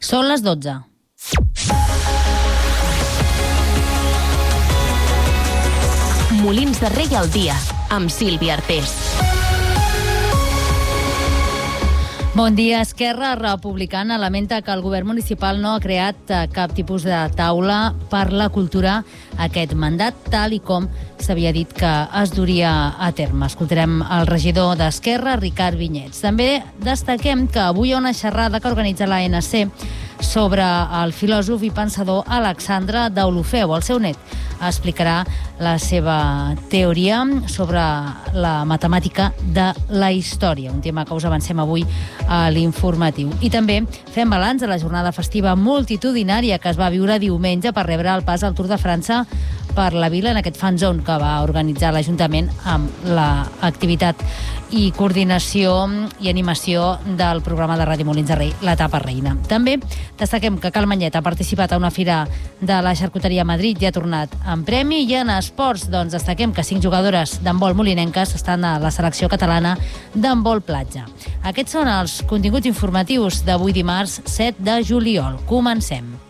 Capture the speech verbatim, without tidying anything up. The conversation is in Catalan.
Són les dotze. Molins de Rei al dia, amb Sílvia Artés. Bon dia. Esquerra Republicana lamenta que el govern municipal no ha creat cap tipus de taula per la cultura aquest mandat, tal i com s'havia dit que es duria a terme. Escoltarem el regidor d'Esquerra, Ricard Vinyets. També destaquem que avui hi ha una xerrada que organitza l'A N C sobre el filòsof i pensador Alexandre Deulofeu. El seu net explicarà la seva teoria sobre la matemàtica de la història, un tema que us avancem avui a l'informatiu. I també fem balanç de la jornada festiva multitudinària que es va viure diumenge per rebre el pas al Tour de França per la vila en aquest fan zone que va organitzar l'Ajuntament amb l'activitat i coordinació i animació del programa de Ràdio Molins de Rei, l'Etapa Reina. També destaquem que Cal Manyet ha participat a una fira de la xarcuteria a Madrid i ha tornat amb premi, i en esports doncs, destaquem que cinc jugadores d'handbol molinenques estan a la selecció catalana d'handbol platja. Aquests són els continguts informatius d'avui dimarts set de juliol. Comencem.